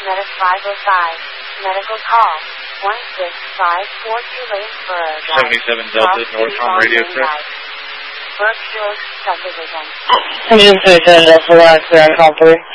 Medic 505. Medical call. 16542 Lanesboro Drive. 77 Delta, Northcom Radio check. Brookfield Subdivision. 177 Delta, last clear on call 3.